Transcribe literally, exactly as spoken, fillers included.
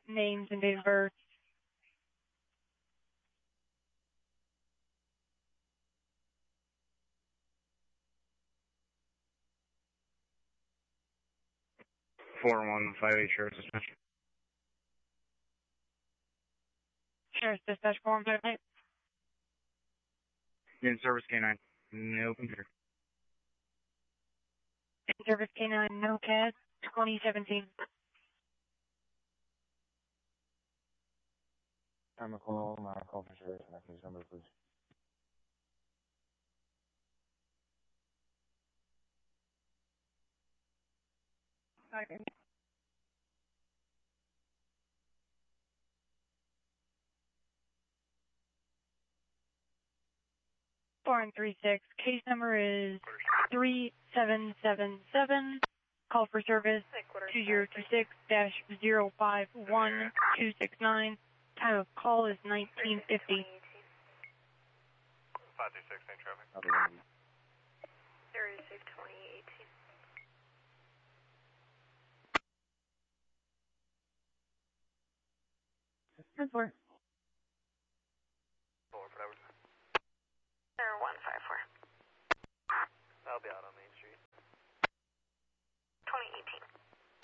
names and date of birth. four one five eight Sheriff's Dispatch. Sheriff's Dispatch four one five eight. In service K nine. No computer. In service K nine, no C A D, twenty seventeen. I'm a call, I'm a call for service, reference number, please. Okay. Four and three six. Case number is three seven seven seven. Call for service two zero two six dash zero five one two six nine. Time of call is nineteen fifty. five two six, same traffic. Area safe twenty eighteen. ten four. Four, whatever. Or one five four. I'll be out on